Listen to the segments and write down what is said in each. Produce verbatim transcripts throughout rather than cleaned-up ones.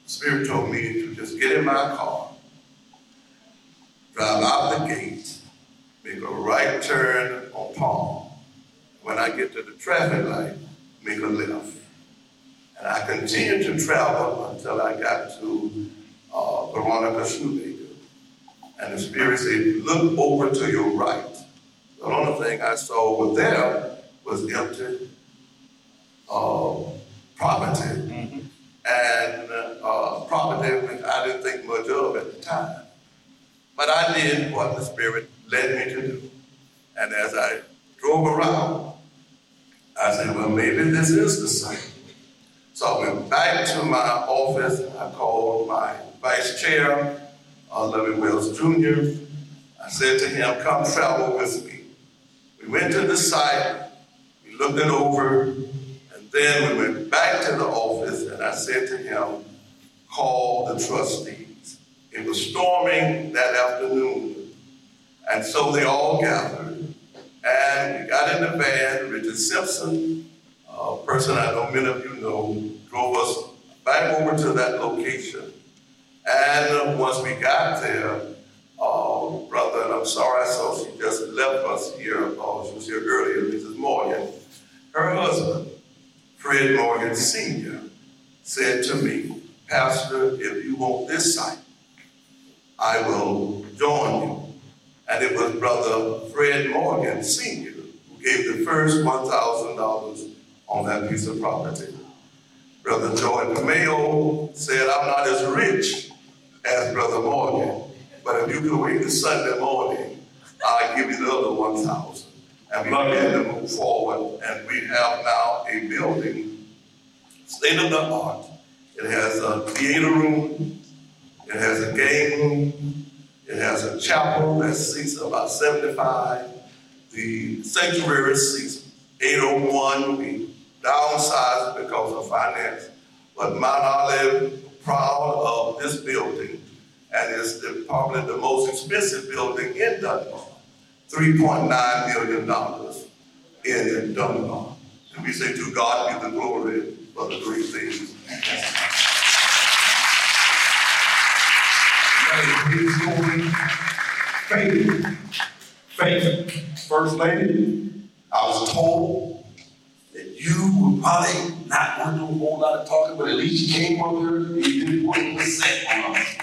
The Spirit told me to just get in my car, drive out the gate, make a right turn on Palm. When I get to the traffic light, make a left. And I continued to travel until I got to uh, Veronica Shoemaker. And the Spirit said, look over to your right. The only thing I saw over there was empty uh, property. Mm-hmm. And uh, property which I didn't think much of at the time. But I did what the Spirit led me to do. And as I drove around, I said, well, maybe this is the site. So I went back to my office. I called my vice chair, uh, Levin Wells Junior I said to him, come travel with me. We went to the site, we looked it over, and then we went back to the office, and I said to him, call the trustees. It was storming that afternoon, and so they all gathered, and we got in the van. Richard Simpson, a person I know many of you know, drove us back over to that location. And once we got there, uh, brother, and I'm sorry, I saw she just left us here, uh, she was here earlier, Missus Morgan. Her husband, Fred Morgan Senior, said to me, Pastor, if you want this site, I will join you. And it was Brother Fred Morgan Senior who gave the first one thousand dollars on that piece of property. Brother Joey DeMayo said, I'm not as rich as Brother Morgan, but if you could wait till Sunday morning, I'll give you the other one thousand. And we began to move forward, and we have now a building, state of the art. It has a theater room, it has a game room, it has a chapel that seats about seventy-five. The sanctuary seats eight oh one. We downsized because of finance. But Mount Olive, proud of this building, and it's the, probably the most expensive building in Dunbar. three point nine million dollars in Dunbar. And we say, to God be the glory for the great things. Faith, faith, First Lady, I was told that you were probably not going to do a whole lot of talking, but at least you came up here and you did one percent on us.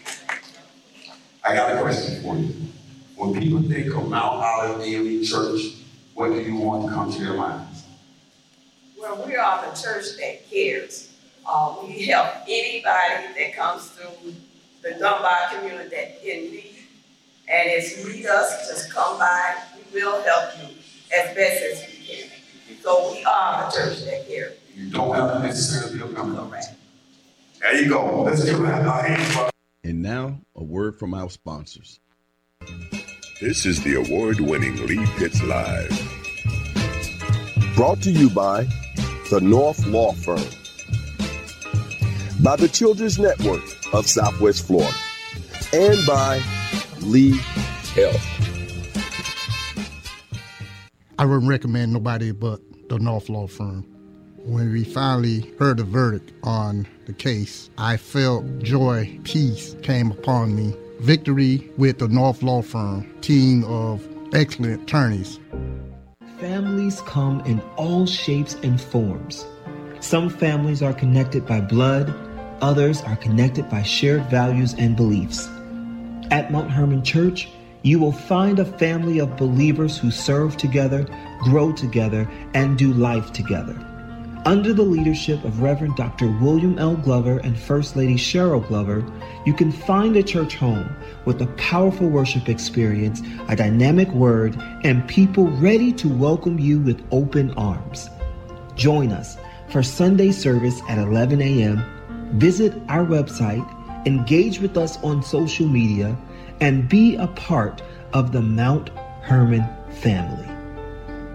I got a question for you. When people think of Mount Olive A M E Church, what do you want to come to your minds? Well, we are the church that cares. Uh, we help anybody that comes through the Dunbar community that in need. And as you need us, just come by. We will help you as best as we can. So we are the church that cares. You don't have to necessarily be a member. Correct. There you go. Let's give that our hands. And now, a word from our sponsors. This is the award-winning Lee Pitts Live. Brought to you by the North Law Firm, by the Children's Network of Southwest Florida, and by Lee Health. I wouldn't recommend nobody but the North Law Firm. When we finally heard the verdict on the case, I felt joy, peace came upon me. Victory with the North Law Firm, team of excellent attorneys. Families come in all shapes and forms. Some families are connected by blood, others are connected by shared values and beliefs. At Mount Hermon Church, you will find a family of believers who serve together, grow together, and do life together. Under the leadership of Reverend Doctor William L. Glover and First Lady Cheryl Glover, you can find a church home with a powerful worship experience, a dynamic word, and people ready to welcome you with open arms. Join us for Sunday service at eleven a.m. Visit our website, engage with us on social media, and be a part of the Mount Hermon family.